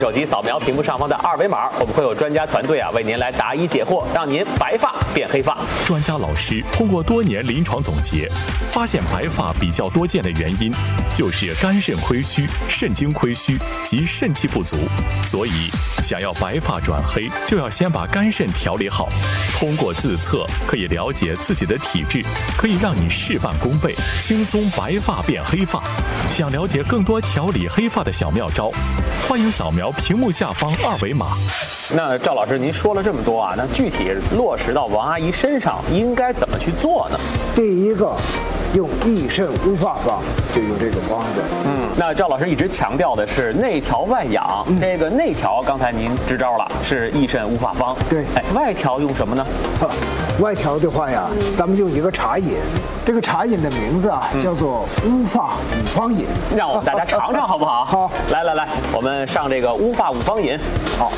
手机扫描屏幕上方的二维码，我们会有专家团队为您来答疑解惑，让您白发变黑发。 专家老师通过多年临床总结，发现白发比较多见的原因就是肝肾亏虚、肾精亏虚及肾气不足。所以，想要白发转黑，就要先把肝肾调理好。通过自测可以了解自己的体质，可以让你事半功倍，轻松白发变黑发。想了解更多调理黑发的小妙招，欢迎扫描屏幕下方二维码。 那赵老师，您说了这么多那具体落实到王阿姨身上应该怎么去做呢？ 第一个，用益肾乌发方，就用这个方子。 那赵老师一直强调的是内调外养，这个内调刚才您支招了，是益肾乌发方。 对， 外调用什么呢？ 外调的话呀，咱们用一个茶饮，这个茶饮的名字叫做乌发五方饮。 让我们大家尝尝好不好？ 好， 来，我们上这个乌发五方饮。 好。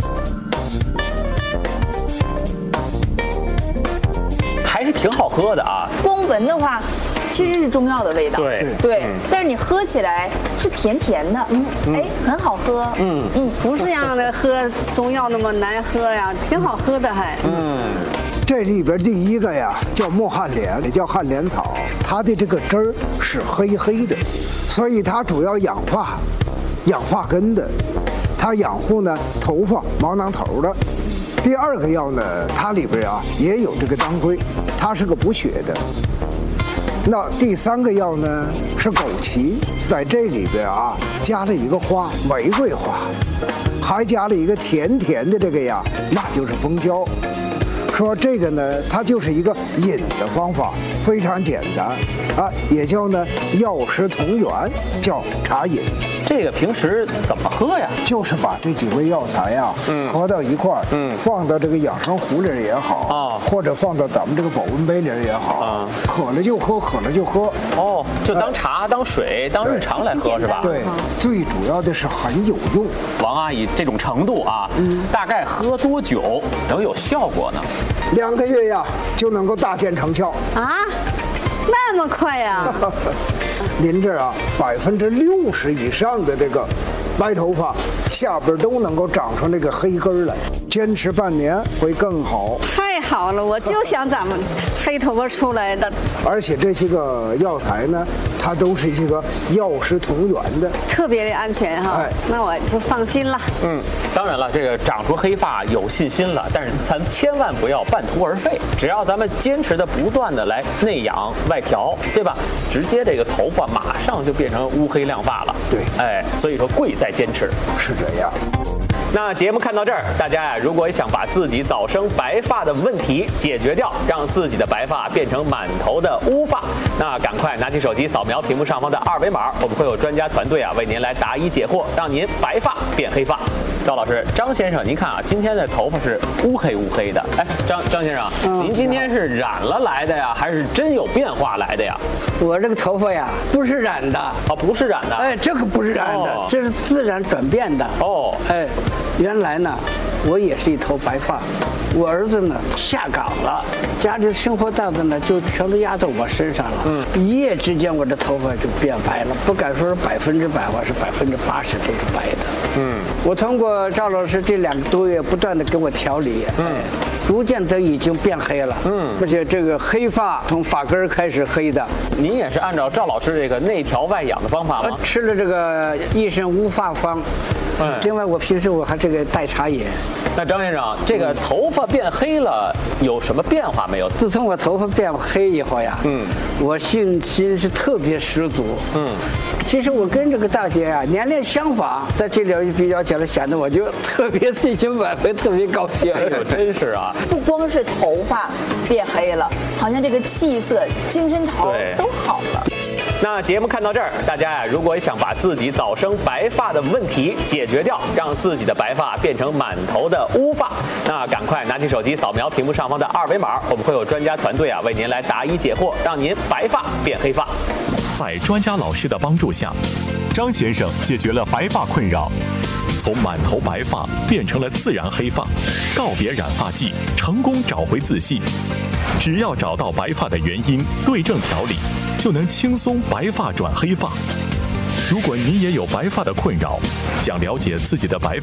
还是挺好喝的光闻的话，其实是中药的味道。 对， 但是你喝起来是甜甜的，很好喝。 不是让的喝中药那么难喝呀，挺好喝的还。 这里边第一个呀叫墨旱莲，也叫旱莲草，它的这个汁儿是黑黑的，所以它主要养发、养发根的，它养护呢头发、毛囊头的。第二个药呢，它里边也有这个当归，它是个补血的。那第三个药呢是枸杞，在这里边加了一个花，玫瑰花，还加了一个甜甜的这个呀，那就是蜂胶。说这个呢，它就是一个饮的方法，非常简单也叫呢药食同源，叫茶饮。 这个平时怎么喝呀？ 就是把这几味药材合到一块儿，放到这个养生壶里也好或者放到咱们这个保温杯里也好渴了就喝，渴了就喝。 就当茶、当水、当日常来喝是吧？ 对，最主要的是很有用。 王阿姨这种程度大概喝多久能有效果呢 ？2个月就能够大见成效那么快呀！ 您这60%以上的这个白头发，下边都能够长出那个黑根来。坚持半年会更好。 太好了，我就想咱们黑头发出来的。 而且这些个药材呢，它都是这个药食同源的， 特别的安全那我就放心了。 当然了，这个长出黑发有信心了，但是咱千万不要半途而废。只要咱们坚持的不断的来内养外调，对吧？直接这个头发马上就变成乌黑亮发了。 对， 所以说贵在坚持。 是这样。 那节目看到这儿，大家如果想把自己早生白发的问题解决掉，让自己的白发变成满头的乌发，那赶快拿起手机扫描屏幕上方的二维码，我们会有专家团队为您来答疑解惑，让您白发变黑发。赵老师，张先生，您看今天的头发是乌黑乌黑的。张先生，您今天是染了来的呀，还是真有变化来的呀？ 我这个头发呀，不是染的。 不是染的。 这个不是染的，这是自然转变的。原来呢，我也是一头白发，我儿子呢下岗了，家里生活担子呢就全都压在我身上了。一夜之间，我这头发就变白了，不敢说是100%，我是80%都是白的。我通过赵老师这2个多月不断的给我调理，逐渐的已经变黑了。而且这个黑发从发根开始黑的。 您也是按照赵老师这个内调外养的方法吗？ 吃了这个益肾乌发方。另外我平时我还这个带茶饮。 那张先生，这个头发变黑了有什么变化没有？ 自从我头发变黑以后呀，我信心是特别十足。其实我跟这个大姐年龄相仿，在这里比较起来，显得我就特别信心满分，特别高兴。 真是不光是头发变黑了，好像这个气色、精神头都好了。 那节目看到这儿，大家如果想把自己早生白发的问题解决掉，让自己的白发变成满头的乌发，那赶快拿起手机扫描屏幕上方的二维码，我们会有专家团队为您来答疑解惑，让您白发变黑发。 在专家老师的帮助下，张先生解决了白发困扰，从满头白发变成了自然黑发，告别染发剂，成功找回自信。只要找到白发的原因，对症调理，就能轻松白发转黑发。 如果你也有白发的困扰，想了解自己的白